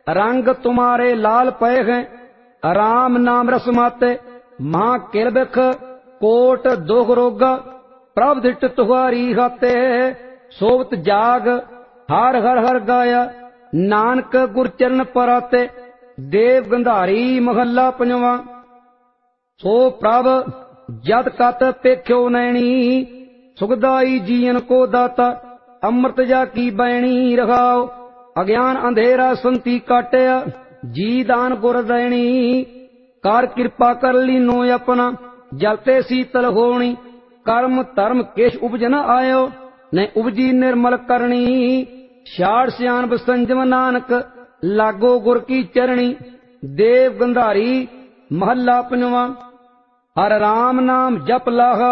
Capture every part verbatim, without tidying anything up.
रंग तुम्हारे लाल पय हैं, राम नाम रस माते, मां किलबिख कोट दुख रोगा, प्रभ धिट तुहारी खाते, सोवत जाग हर हर हर गाया, नानक गुरचरण पराते, देव गंधारी महला पंजवा। सो प्रभ जद कत पेख्यो नैनी, सुखदाई जीवन को दाता, अमृत जा की बैणी रखाओ, अज्ञान अंधेरा संति काटिया, जी दान गुर दैनी, कर कृपा कर लीनो अपना, जलते शीतल होनी, कर्म धर्म केश उपज न आयो, न उपजी निर्मल करनी, शाड़ सियान संजम नानक, लागो गुर की चरणी, देव गंधारी महला पंजवा। हर राम नाम जप लाहा,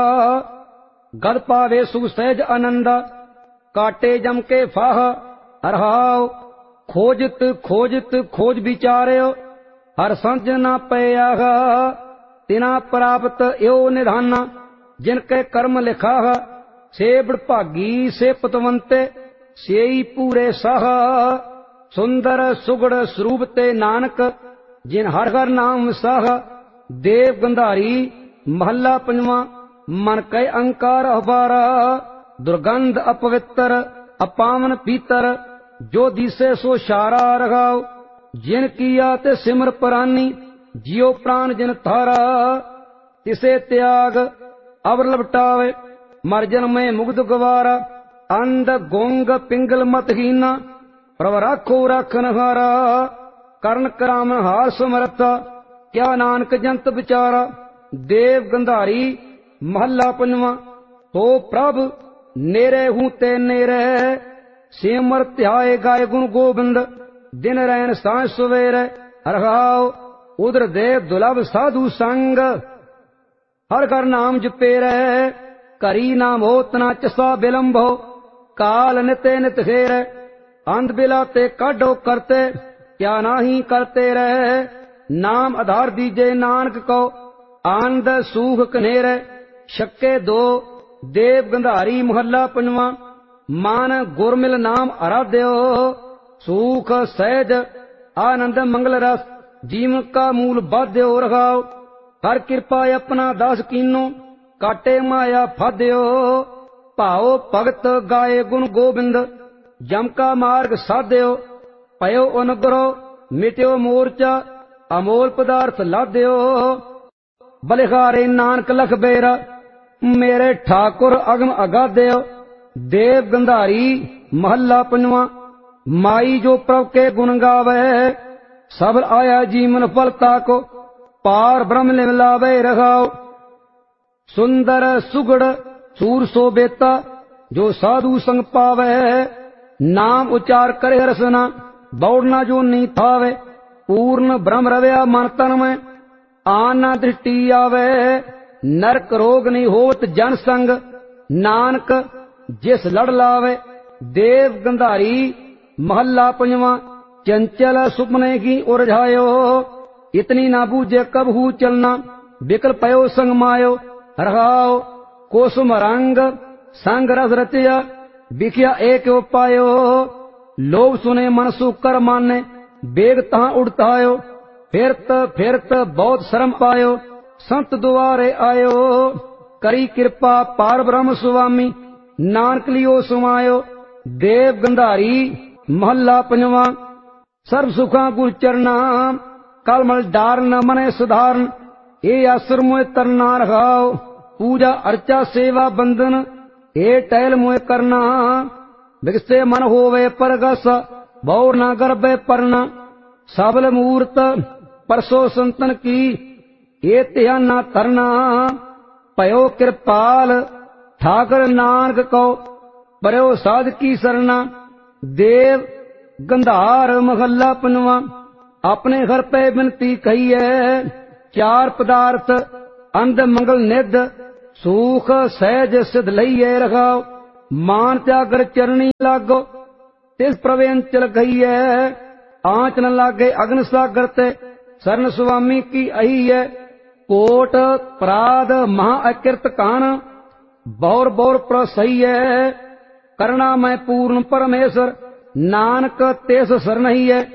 गद पावे सुख सहज आनंदा, काटे जम के फाह अरहाओ, खोजत खोजत खोज विचार्यो, हर संज न पया, तिना प्राप्त यो निधाना, जिनके कर्म लिखा, से बड़भागी से पतवंते, सेई पूरे साह, सुंदर सुगड़ स्वरूप ते नानक, जिन हर हर नाम साह, देव गंधारी महला पंजवा। मन कै अंकार अपारा, दुर्गंध अपवित्र, अपावन पीतर, जो दिसे सो शारा रखाओ, जिन किया ते सिमर परानी, जियो प्राण जिन थारा, तिसे त्याग अवर लपटावे, मर्जन में मुग्ध गवारा, अंध गोंग पिंगल मतहीना, प्रभ राखो राखन हारा, करण कराम हार समर्था, क्या नानक जंत विचारा, देव गंधारी महला पंजवा। तो प्रभ नेरे हूं ते नेरे, सिमर ध्याए गाय गुण गोबिंद, दिन रैन सांझ सवेरे, रखाओ उधर दे दुलभ साधु संग, हर घर नाम जपे रहे, करी नाम होत ना चसा विलंब हो, काल निते नित खेरे, अंध बिलाते काढो करते, क्या नाही करते रहे, नाम आधार दीजे नानक को, आनंद सूख कनेरे, शक्के दो, देव गंधारी महला पंजवा। मान गुरमिल नाम आराध्यो, सूख सहज आनंद मंगल रस, जीवन का मूल बाध्यो रखाओ, हर कृपा अपना दास कीनो, काटे माया फाध्यो, भाओ भगत गाये गुण गोबिंद, जम का मार्ग साध्यो, पयो अनुग्रह मिट्यो मोर्चा, अमोल पदार्थ लाध्यो, बलिहारे नानक लख बेरा, मेरे ठाकुर अगम अगाध्यो, देव गंधारी महला पंजवा। माई जो प्रभ के गुण गावे, सबल आया जीवन फलता को, पार ब्रह्म लिवलावे रखाओ, सुंदर सुगड़ सूर सो बेता, जो साधु संग पावे, नाम उच्चार करे रसना, बौड़ना जो नी थावे, पूर्ण ब्रह्म रव्या मन तन में, आना दृष्टि आवे, नरक रोग नहीं होत जन संग, नानक जिस लड़ लावे, देव गंधारी महला पंजवा। चंचल सुपने की उलझायो, इतनी ना बूझे कब हु चलना, बिकल पयो संग मायो, रहाओ कोसुम रंग संग रस रचया, बिखिया एक पायो, लोभ सुने मन सुकर माने, बेग तहां उड़तायो, फिरत फिरत बहुत शर्म पायो, संत दुआरे आयो, करी कृपा पार ब्रह्म स्वामी, नानक लियो सुमायो, देव गंधारी महला पंजवा। सर्व सुखा गुर चरना, कलमल डारन मने सुधारन, ये आसुर मोह तरना रखाओ, पूजा अर्चा सेवा बंधन, ये टहल मोह करना, विकसे मन होवे परगस, बौर न गर्भे परना, सबल मूर्त परसो संतन की, ये ध्यान न तरना, पयो कृपाल ठाकर नानक को, परयो साध की सरना, देव गंधार महला पंजवा। अपने घर पे बिनती कही है, चार पदार्थ अंध मंगल निध, सुख सहज सिद्ध लइए रखाओ, मान त्यागर चरणी लागो, तिस प्रवेन चल गई है, आंच न लागे अग्न सागर ते, शरण स्वामी की अही है, कोट प्राद महा अकृत कान, बौर बौर प्रसही है, करुणा में पूर्ण परमेश्वर, नानक तेस शरण ही है,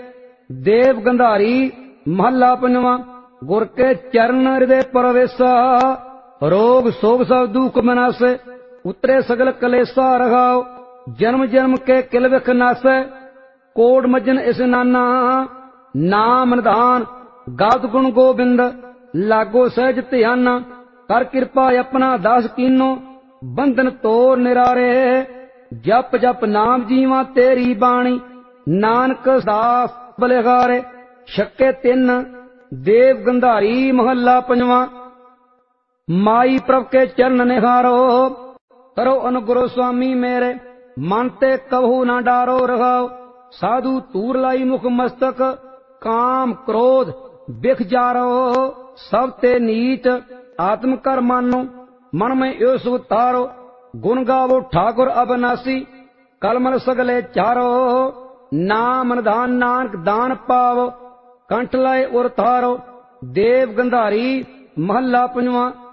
ਦੇਵ ਗੰਧਾਰੀ ਮਹੱਲਾ ਪੰਜਵਾਂ। ਗੁਰ ਕੇ ਚਰਨ ਹਿਰਦੇ ਪਰਵੇਸਾ, ਰੋਗ ਸੋਗ ਸਭ ਦੁਖ ਮਨਾਸੈ। ਉਤਰੇ ਸਗਲ ਕਲੇਸਾ ਰਹਾਉ, ਜਨਮ ਜਨਮ ਕੇ ਕਿਲ ਵਿਖ ਨਾਸੈ। ਕੋਟ ਮੱਜਨ ਇਸਨਾਨਾ, ਨਾਮ ਨਿਧਾਨ ਗਾਤ ਗੁਣ ਗੋਬਿੰਦ। ਲਾਗੋ ਸਹਿਜ ਧਿਆਨਾ, ਕਰ ਕਿਰਪਾ ਆਪਣਾ ਦਾਸ ਕੀਨੋ। ਬੰਧਨ ਤੋਰ ਨਿਰਾਰੇ, ਜਪ ਜਪ ਨਾਮ ਜੀਵਾ ਤੇਰੀ ਬਾਣੀ। ਨਾਨਕ ਦਾਸ ਬਲਿਹਾਰੇ, ਛੱਕੇ ਤਿੰਨ। ਦੇਵ ਗੰਧਾਰੀ ਮਹੱਲਾ ਪੰਜਵਾਂ। ਮਾਈ ਪ੍ਰਭ ਕੇ ਚਰਨ ਨਿਹਾਰੋ, ਕਰੋ ਅਨੁਗ੍ਰਹ ਸੁਆਮੀ ਮੇਰੇ। ਮਨ ਤੇ ਕਬਹੂ ਨਾ ਡਾਰੋ ਰਹਾਉ, ਸਾਧੂ ਤੂਰ ਲਾਈ ਮੁਖ ਮਸਤਕ। ਕਾਮ ਕ੍ਰੋਧ ਬਿਖ ਜਾਰੋ, ਸਭ ਤੇ ਨੀਚ ਆਤਮ ਕਰ ਮਾਨੋ। ਮਨ ਮੈਂ ਇਹੋ ਸੁ ਤਾਰੋ, ਗੁਣ ਗਾਵੋ ਠਾਕੁਰ ਅਬਨਾਸੀ। ਕਲਮਲ ਸਗਲੇ ਚਾਰੋ, ਨਾਮ ਨਿਧਾਨ ਨਾਨਕ ਦਾਨ ਪਾਵੋ। ਕੰਠ ਲਾਏ ਉਰ ਤਾਰੋ। ਦੇਵ ਗੰਧਾਰੀ ਮਹੱਲਾ ਪੰਜਵਾਂ।